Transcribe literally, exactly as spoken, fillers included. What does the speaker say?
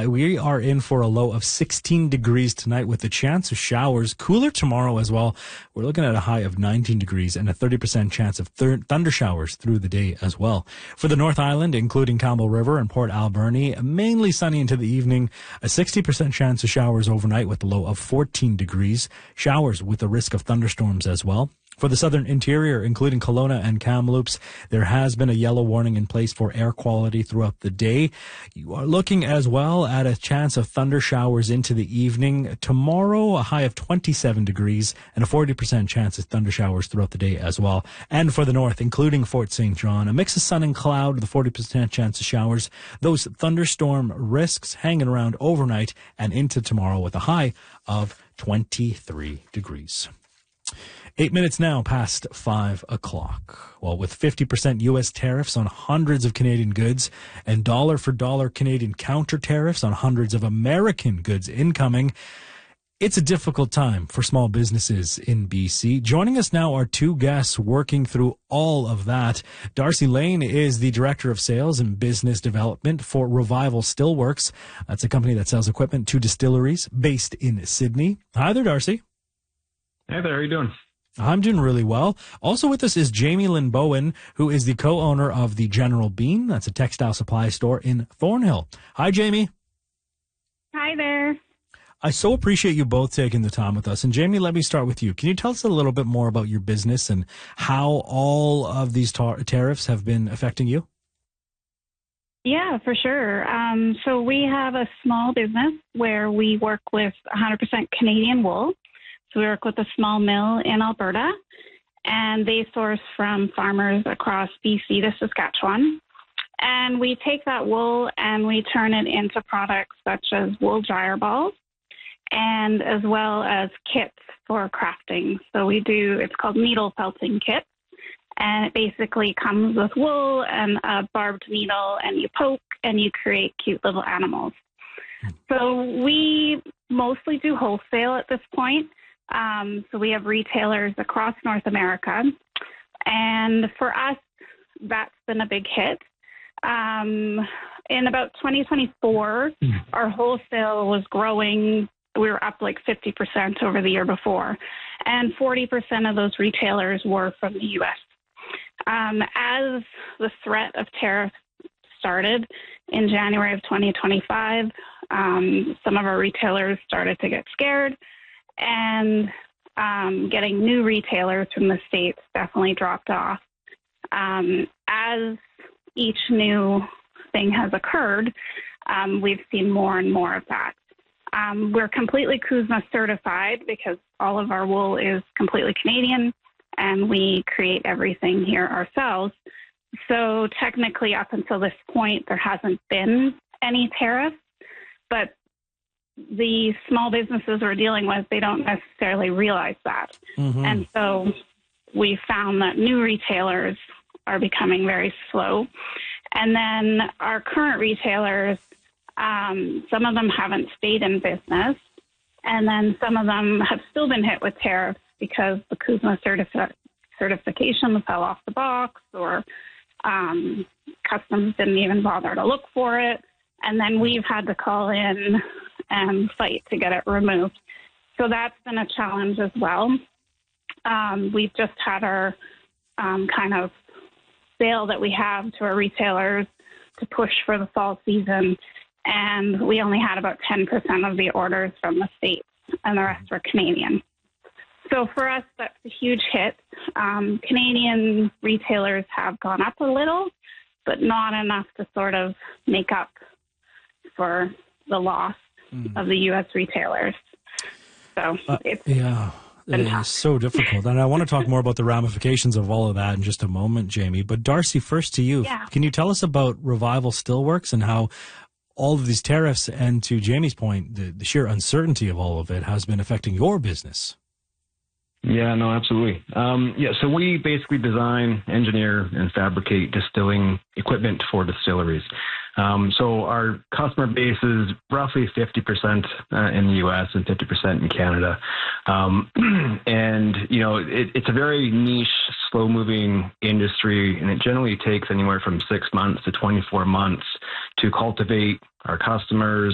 we are in for a low of sixteen degrees tonight with a chance of showers. Cooler tomorrow as well. We're looking at a high of nineteen degrees and a thirty percent chance of th- thunder showers through the day as well. For the North Island, including Campbell River and Port Alberni, mainly sunny into the evening. A sixty percent chance of showers overnight with a low of fourteen degrees. Showers with a risk of thunderstorms as well. For the southern interior, including Kelowna and Kamloops, there has been a yellow warning in place for air quality throughout the day. You are looking as well at a chance of thunder showers into the evening. Tomorrow, a high of twenty-seven degrees and a forty percent chance of thunder showers throughout the day as well. And for the north, including Fort Saint John, a mix of sun and cloud with a forty percent chance of showers. Those thunderstorm risks hanging around overnight and into tomorrow with a high of twenty-three degrees. Eight minutes now past five o'clock. Well, with fifty percent U S tariffs on hundreds of Canadian goods and dollar for dollar Canadian counter tariffs on hundreds of American goods incoming, it's a difficult time for small businesses in B C. Joining us now are two guests working through all of that. Darcy Lane is the Director of Sales and Business Development for Revival Stillworks. That's a company that sells equipment to distilleries based in Sydney. Hi there, Darcy. Hey there, how are you doing? I'm doing really well. Also with us is Jamie Lynn Bowen, who is the co-owner of the General Bean. That's a textile supply store in Thornhill. Hi, Jamie. Hi there. I so appreciate you both taking the time with us. And Jamie, let me start with you. Can you tell us a little bit more about your business and how all of these tar- tariffs have been affecting you? Yeah, for sure. Um, so we have a small business where we work with one hundred percent Canadian wool. So we work with a small mill in Alberta, and they source from farmers across B C to Saskatchewan. And we take that wool and we turn it into products such as wool dryer balls, and as well as kits for crafting. So we do, it's called needle felting kits, and it basically comes with wool and a barbed needle, and you poke and you create cute little animals. So we mostly do wholesale at this point. Um, so we have retailers across North America, and for us, that's been a big hit. Um, in about twenty twenty-four, mm. our wholesale was growing. We were up like fifty percent over the year before, and forty percent of those retailers were from the U S. Um, as the threat of tariffs started in January of twenty twenty-five, um, some of our retailers started to get scared. And um, getting new retailers from the States definitely dropped off. Um, as each new thing has occurred, um, we've seen more and more of that. Um, we're completely CUSMA certified because all of our wool is completely Canadian, and we create everything here ourselves. So technically, up until this point, there hasn't been any tariffs, but the small businesses we're dealing with, they don't necessarily realize that. Mm-hmm. And so we found that new retailers are becoming very slow. And then our current retailers, um, some of them haven't stayed in business. And then some of them have still been hit with tariffs because the CUSMA certifi- certification fell off the box, or um, customs didn't even bother to look for it. And then we've had to call in and fight to get it removed. So that's been a challenge as well. Um, we've just had our um, kind of sale that we have to our retailers to push for the fall season, and we only had about ten percent of the orders from the States, and the rest were Canadian. So for us, that's a huge hit. Um, Canadian retailers have gone up a little, but not enough to sort of make up for the loss of the U S retailers. So uh, it's yeah, it's so difficult. And I want to talk more about the ramifications of all of that in just a moment, Jamie. But Darcy, first to you. Yeah. Can you tell us about Revival Stillworks and how all of these tariffs, and to Jamie's point, the, the sheer uncertainty of all of it has been affecting your business? Yeah, no, absolutely. Um, yeah, so we basically design, engineer, and fabricate distilling equipment for distilleries. Um, so our customer base is roughly fifty percent uh, in the U S and fifty percent in Canada. Um, and, you know, it, it's a very niche, slow-moving industry, and it generally takes anywhere from six months to twenty-four months to cultivate our customers,